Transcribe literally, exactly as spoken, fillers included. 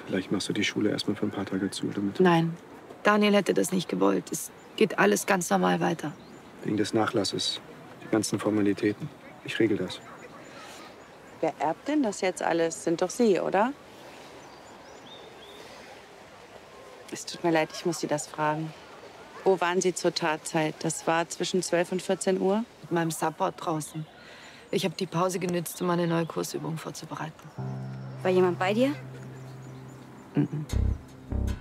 Vielleicht machst du die Schule erstmal für ein paar Tage zu, damit... Nein, Daniel hätte das nicht gewollt. Es geht alles ganz normal weiter. Wegen des Nachlasses, die ganzen Formalitäten. Ich regel das. Wer erbt denn das jetzt alles? Sind doch Sie, oder? Es tut mir leid, ich muss Sie das fragen. Wo waren Sie zur Tatzeit? Das war zwischen zwölf und vierzehn Uhr? Mit meinem Support draußen. Ich habe die Pause genützt, um eine neue Kursübung vorzubereiten. War jemand bei dir? Mhm.